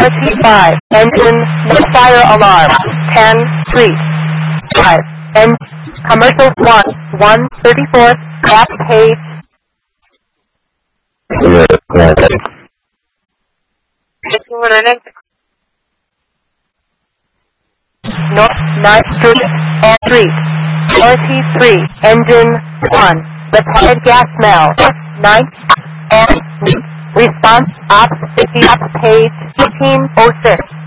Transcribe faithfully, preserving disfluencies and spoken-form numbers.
Quality five. Engine, no fire alarm. ten, three, five. And commercial one, one thirty-four, back page. North ninth Street and Street. Quality three. Engine one. Reported gas smell. ninth and response ops, ops page fifteen oh six.